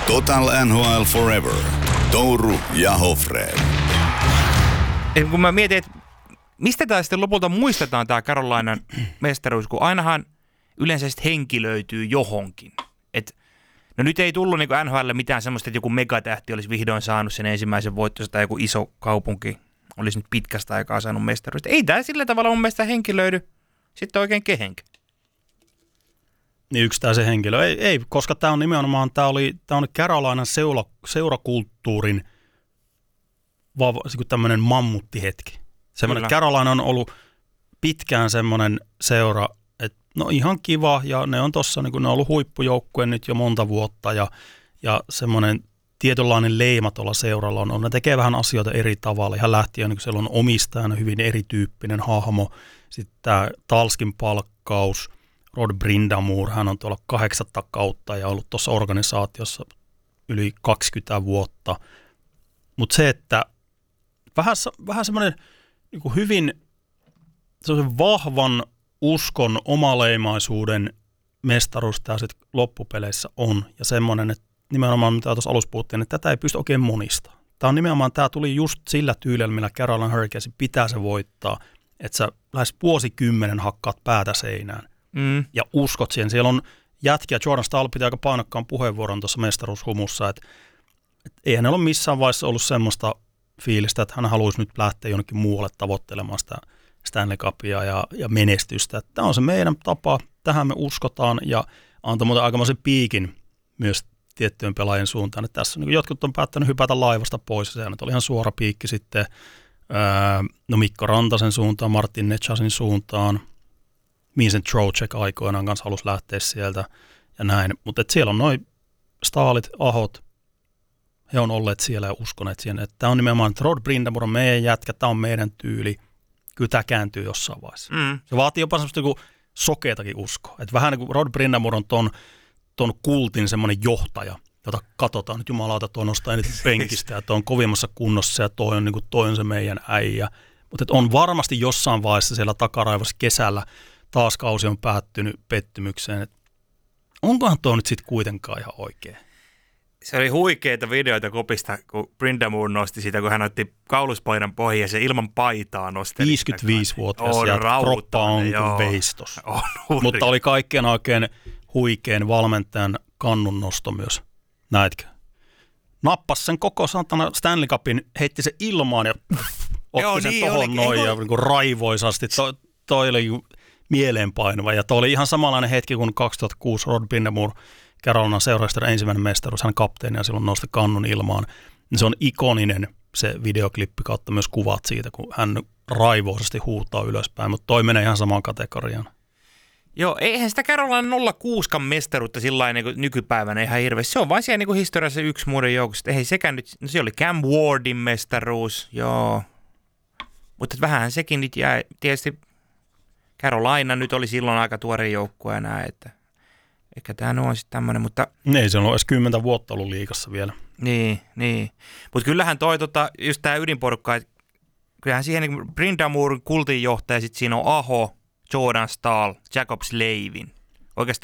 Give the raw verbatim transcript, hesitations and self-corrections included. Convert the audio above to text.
Total N H L Forever. Touru ja Hofred. Kun mä mietin, että mistä tämä sitten lopulta muistetaan tämä Carolinan mestaruus, kun ainahan yleensä henki löytyy johonkin. Et, no nyt ei tullut niin N H L mitään semmoista, että joku megatähti olisi vihdoin saanut sen ensimmäisen voittonsa tai joku iso kaupunki olisi nyt pitkästä aikaa saanut mestaruutta. Ei tämä sillä tavalla mun mielestä henki löydy sitten oikein kehenkään. Niin yksittäisen henkilö. Ei, ei koska tämä on nimenomaan, tämä oli, tämä on Carolinan seura, seurakulttuurin tämmöinen mammuttihetki. Semmoinen Carolina on ollut pitkään semmoinen seura, että no ihan kiva ja ne on tossa, niin kun ne on ollut huippujoukkue nyt jo monta vuotta ja, ja semmoinen tietynlainen leima tuolla seuralla on, on. Ne tekee vähän asioita eri tavalla. Ihan lähtien, niin kun siellä on omistajana hyvin erityyppinen hahmo. Sitten tämä Talskin palkkaus, Rod Brind'Amour, hän on tuolla kahdeksatta kautta ja ollut tuossa organisaatiossa yli kaksikymmentä vuotta. Mutta se, että vähän, vähän semmoinen niin kuin hyvin semmoisen vahvan uskon omaleimaisuuden mestaruus tämä sitten loppupeleissä on. Ja semmoinen, että nimenomaan mitä tuossa alussa puhuttiin, että tätä ei pysty oikein monista. Tämä on nimenomaan, tämä tuli just sillä tyylillä, millä Carolina Hurricanes pitää se voittaa, että sä lähes vuosikymmenen hakkaat päätä seinään mm. ja uskot siihen. Siellä on jätkiä, Jordan Staal piti aika painokkaan puheenvuoron tuossa mestaruushumussa, että, että ei hänellä ole missään vaiheessa ollut semmoista fiilistä, että hän haluaisi nyt lähteä jonnekin muualle tavoittelemaan sitä Stanley Cupia ja, ja menestystä. Tämä on se meidän tapa, tähän me uskotaan ja antaa muuten aikamoisen piikin myös tiettyjen pelaajien suuntaan. Että tässä niin jotkut on päättänyt hypätä laivasta pois ja se nyt oli ihan suora piikki sitten ää, no Mikko Rantasen suuntaan, Martin Nechasin suuntaan, Vincent Trocheck aikoinaan kanssa halusi lähteä sieltä ja näin. Mutta siellä on noin Staalit, Ahot, he on olleet siellä ja uskoneet siihen, että tämä on nimenomaan, että Rod Brind'Amour on meidän jätkä, tämä on meidän tyyli. Kyllä tämä kääntyy jossain vaiheessa. Mm. Se vaatii jopa semmoista niin sokeatakin uskoa. Että vähän niin kuin Rod Brind'Amour on ton, ton kultin semmoinen johtaja, jota katsotaan nyt jumalauta, tuo nostaa eniten penkistä ja tuo on kovimmassa kunnossa ja toi on, niin kuin, toi on se meidän äijä. Mutta on varmasti jossain vaiheessa siellä takaraivossa kesällä taas kausi on päättynyt pettymykseen. Et onkohan tuo nyt sitten kuitenkaan ihan oikein? Se oli huikeita videoita kopista, kun Brind'Amour nosti sitä, kun hän otti kauluspaidan pohjaan ja se ilman paitaa nosteli. viisikymmentäviisivuotias ja kroppa on kuin veistos. On, mutta oli kaikkien oikein huikein valmentajan kannun nosto myös. Näetkö? Nappasi sen koko satana Stanley Cupin, heitti se ilmaan ja otti joo, sen niin, tohon noin ja niin raivoisasti. To, toi oli mieleenpainuva ja toi oli ihan samanlainen hetki kuin kaksituhattakuusi Rod Brind'Amour Carolinan seuraajasta ensimmäinen mestaruus, hän kapteeni ja silloin nosti kannun ilmaan. Se on ikoninen se videoklippi kautta myös kuvat siitä, kun hän raivoisesti huutaa ylöspäin, mutta toi menee ihan samaan kategoriaan. Joo, eihän sitä Carolina nolla kuusi mestaruutta sillä niin nykypäivänä ihan hirveästi. Se on vain siellä niin kuin historiassa yksi muiden joukosta. Ei sekään nyt, no se oli Cam Wardin mestaruus, joo. Mutta vähänhän sekin nyt jäi, tietysti Carolina nyt oli silloin aika tuore joukkue ja näin, että ehkä tämä on sitten tämmöinen, mutta ei se on edes kymmentä vuotta ollut liigassa vielä. Niin, niin. Mutta kyllähän toi, tota, just tämä ydinporukka, että kyllähän siihen niin Brind'Amourin kultinjohtaja, sitten siinä on Aho, Jordan Staal, Jacob Slavin. Oikeastaan